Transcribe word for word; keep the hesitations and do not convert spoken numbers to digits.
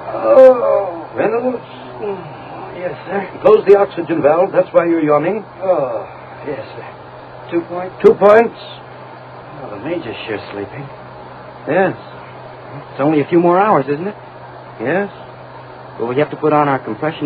Oh. Reynolds? Yes, sir. Close the oxygen valve. That's why you're yawning. Oh, yes, sir. Two points? Two points. Well, the Major's sure sleeping. Yes. It's only a few more hours, isn't it? Yes. Will we have to put on our compression